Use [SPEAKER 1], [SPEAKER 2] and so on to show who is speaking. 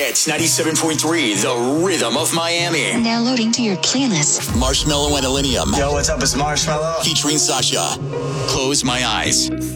[SPEAKER 1] Hits 97.3, the rhythm of Miami.
[SPEAKER 2] Now loading to your playlist.
[SPEAKER 1] Marshmello and Illenium.
[SPEAKER 3] Yo, what's up? It's Marshmello.
[SPEAKER 1] Featuring Sasha. Close My Eyes.